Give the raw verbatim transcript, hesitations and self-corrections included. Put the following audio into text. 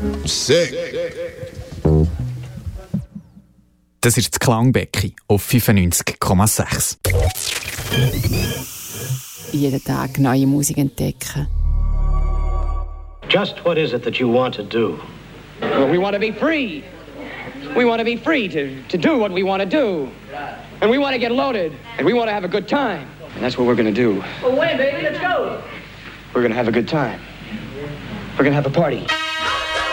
Sick. Das ist das Klangbecken auf fünfundneunzig Komma sechs. Jeden Tag neue Musik entdecken. Just what is it that you want to do? Well, we want to be free. We want to be free to, to do what we want to do. And we want to get loaded. And we want to have a good time. And that's what we're going to do. Well, when, baby? Let's go. We're going to have a good time. We're going to have a party.